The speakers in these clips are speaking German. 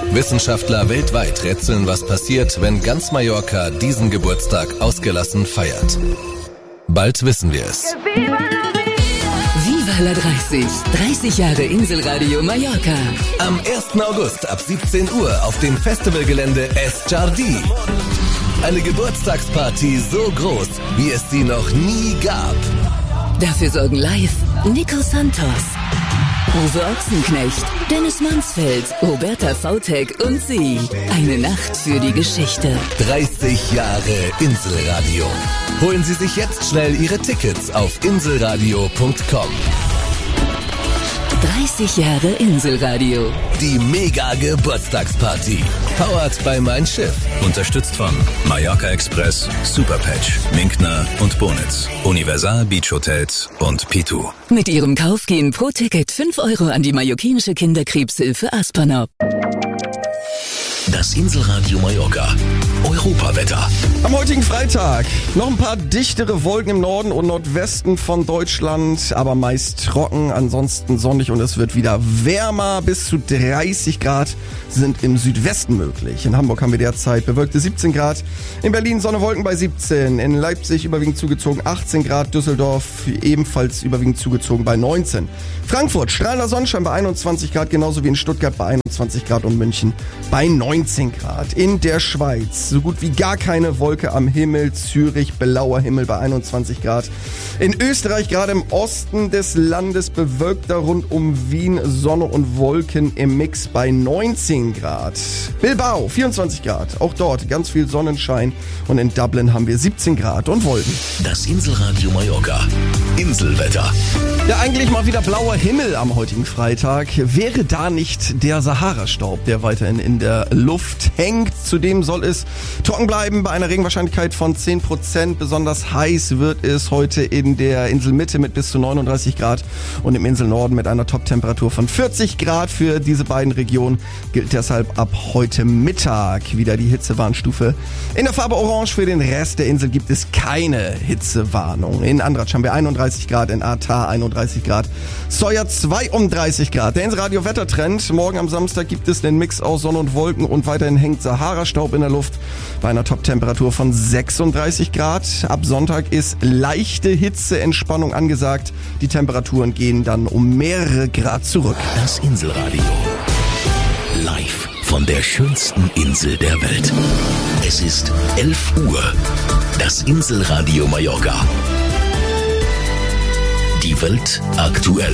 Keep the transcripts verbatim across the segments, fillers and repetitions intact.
Wissenschaftler weltweit rätseln, was passiert, wenn ganz Mallorca diesen Geburtstag ausgelassen feiert. Bald wissen wir es. Viva la dreißig. dreißig Jahre Inselradio Mallorca. Am ersten August ab siebzehn Uhr auf dem Festivalgelände Es Jardí. Eine Geburtstagsparty so groß, wie es sie noch nie gab. Dafür sorgen live Nico Santos, Uwe Ochsenknecht, Dennis Mansfeld, Roberta Vautek und sie. Eine Nacht für die Geschichte. dreißig Jahre Inselradio. Holen Sie sich jetzt schnell Ihre Tickets auf inselradio punkt com. dreißig Jahre Inselradio. Die Mega-Geburtstagsparty. Powered by Mein Schiff. Unterstützt von Mallorca Express, Superpatch, Minkner und Bonitz, Universal Beach Hotels und Pitu. Mit ihrem Kauf gehen pro Ticket fünf Euro an die mallorquinische Kinderkrebshilfe Aspanop. Das Inselradio Mallorca. Europawetter. Am heutigen Freitag noch ein paar dichtere Wolken im Norden und Nordwesten von Deutschland, aber meist trocken, ansonsten sonnig und es wird wieder wärmer. Bis zu dreißig Grad sind im Südwesten möglich. In Hamburg haben wir derzeit bewölkte siebzehn Grad, in Berlin Sonne, Wolken bei siebzehn, in Leipzig überwiegend zugezogen achtzehn Grad, Düsseldorf ebenfalls überwiegend zugezogen bei neunzehn. Frankfurt strahlender Sonnenschein bei einundzwanzig Grad, genauso wie in Stuttgart bei einundzwanzig Grad und München bei neunzehn Grad. In der Schweiz so gut wie gar keine Wolke am Himmel, Zürich blauer Himmel bei einundzwanzig Grad. In Österreich gerade im Osten des Landes bewölkter rund um Wien, Sonne und Wolken im Mix bei neunzehn Grad. Bilbao vierundzwanzig Grad, auch dort ganz viel Sonnenschein und in Dublin haben wir siebzehn Grad und Wolken. Das Inselradio Mallorca. Inselwetter. Ja, eigentlich mal wieder blauer Himmel am heutigen Freitag. Wäre da nicht der Sahara-Staub, der weiterhin in der Luft hängt. Zudem soll es trocken bleiben bei einer Regenwahrscheinlichkeit von zehn Prozent. Besonders heiß wird es heute in der Inselmitte mit bis zu neununddreißig Grad und im Inselnorden mit einer Top-Temperatur von vierzig Grad. Für diese beiden Regionen gilt deshalb ab heute Mittag wieder die Hitzewarnstufe. In der Farbe Orange für den Rest der Insel gibt es keine Hitzewarnung. In Andratsch haben wir einunddreißig Grad, in Atar einunddreißig Grad, Sawyer zweiunddreißig Grad. Der Inselradio Wettertrend. Morgen am Samstag gibt es den Mix aus Sonne und Wolken und weiterhin hängt Sahara-Staub in der Luft bei einer Top-Temperatur von sechsunddreißig Grad. Ab Sonntag ist leichte Hitzeentspannung angesagt. Die Temperaturen gehen dann um mehrere Grad zurück. Das Inselradio. Live von der schönsten Insel der Welt. Es ist elf Uhr. Das Inselradio Mallorca. Die Welt aktuell.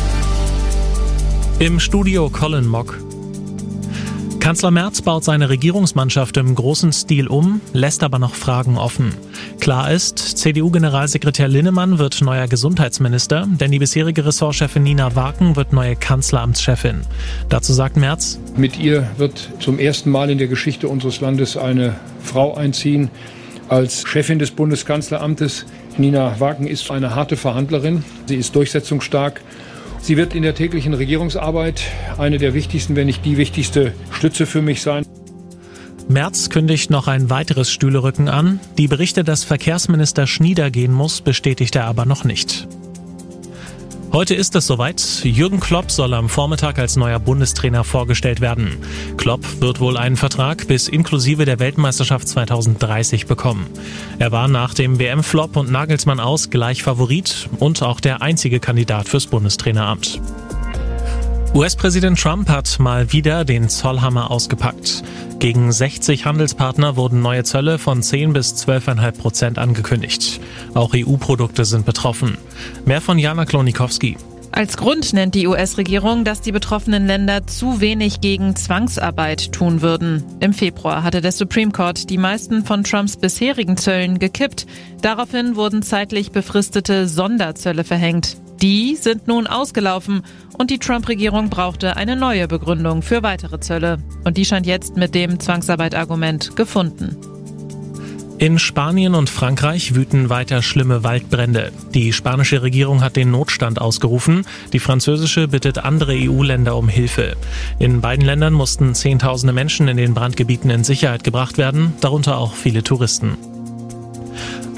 Im Studio Colin Mock. Kanzler Merz baut seine Regierungsmannschaft im großen Stil um, lässt aber noch Fragen offen. Klar ist, C D U-Generalsekretär Linnemann wird neuer Gesundheitsminister, denn die bisherige Ressortchefin Nina Waken wird neue Kanzleramtschefin. Dazu sagt Merz: Mit ihr wird zum ersten Mal in der Geschichte unseres Landes eine Frau einziehen als Chefin des Bundeskanzleramtes. Nina Waken ist eine harte Verhandlerin, sie ist durchsetzungsstark. Sie wird in der täglichen Regierungsarbeit eine der wichtigsten, wenn nicht die wichtigste Stütze für mich sein. Merz kündigt noch ein weiteres Stühlerücken an. Die Berichte, dass Verkehrsminister Schnieder gehen muss, bestätigt er aber noch nicht. Heute ist es soweit. Jürgen Klopp soll am Vormittag als neuer Bundestrainer vorgestellt werden. Klopp wird wohl einen Vertrag bis inklusive der Weltmeisterschaft zweitausenddreißig bekommen. Er war nach dem W M-Flop und Nagelsmann aus gleich Favorit und auch der einzige Kandidat fürs Bundestraineramt. U S-Präsident Trump hat mal wieder den Zollhammer ausgepackt. Gegen sechzig Handelspartner wurden neue Zölle von zehn bis zwölf Komma fünf Prozent angekündigt. Auch E U-Produkte sind betroffen. Mehr von Jana Klonikowski. Als Grund nennt die U S-Regierung, dass die betroffenen Länder zu wenig gegen Zwangsarbeit tun würden. Im Februar hatte der Supreme Court die meisten von Trumps bisherigen Zöllen gekippt. Daraufhin wurden zeitlich befristete Sonderzölle verhängt. Die sind nun ausgelaufen und die Trump-Regierung brauchte eine neue Begründung für weitere Zölle. Und die scheint jetzt mit dem Zwangsarbeit-Argument gefunden. In Spanien und Frankreich wüten weiter schlimme Waldbrände. Die spanische Regierung hat den Notstand ausgerufen. Die französische bittet andere E U-Länder um Hilfe. In beiden Ländern mussten Zehntausende Menschen in den Brandgebieten in Sicherheit gebracht werden, darunter auch viele Touristen.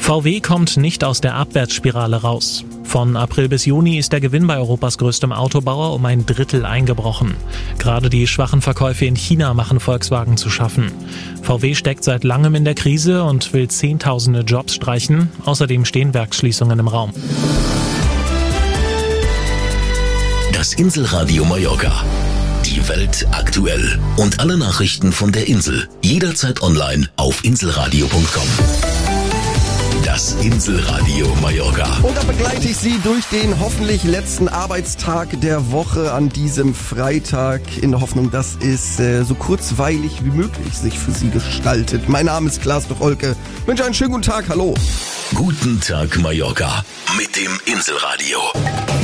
V W kommt nicht aus der Abwärtsspirale raus. Von April bis Juni ist der Gewinn bei Europas größtem Autobauer um ein Drittel eingebrochen. Gerade die schwachen Verkäufe in China machen Volkswagen zu schaffen. V W steckt seit langem in der Krise und will Zehntausende Jobs streichen. Außerdem stehen Werksschließungen im Raum. Das Inselradio Mallorca. Die Welt aktuell. Und alle Nachrichten von der Insel. Jederzeit online auf inselradio punkt com. Das Inselradio Mallorca. Und da begleite ich Sie durch den hoffentlich letzten Arbeitstag der Woche an diesem Freitag in der Hoffnung, dass es äh, so kurzweilig wie möglich sich für Sie gestaltet. Mein Name ist Klaas Doch-Olke. Ich wünsche einen schönen guten Tag. Hallo. Guten Tag Mallorca mit dem Inselradio.